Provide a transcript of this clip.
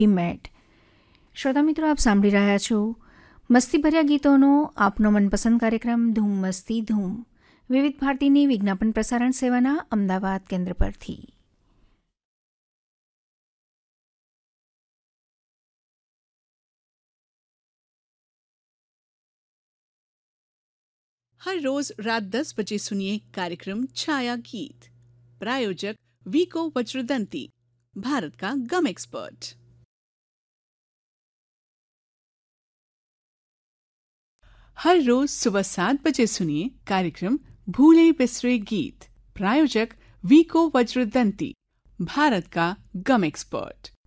Mat. શ્રોતા મિત્રો, આપ સાંભળી રહ્યા છો મસ્તીભર્યા ગીતોનો આપનો મનપસંદ કાર્યક્રમ ધૂમ મસ્તી ધૂમ વિવિધ ભારતીની વિજ્ઞાપન પ્રસારણ સેવાના અમદાવાદ કેન્દ્ર પરથી. हर रोज रात 10 बजे सुनिए कार्यक्रम छाया गीत. प्रायोजक वीको वज्रदंती, भारत का गम एक्सपर्ट. हर रोज सुबह 7 बजे सुनिए कार्यक्रम भूले बिसरे गीत. प्रायोजक वीको वज्रदंती, भारत का गम एक्सपर्ट.